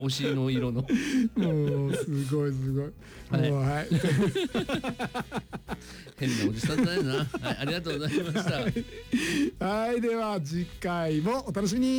お尻の色のもうすごいすごい、 はいもうはい変なおじさんだよな。はい、ありがとうございました。 はい、では次回もお楽しみに。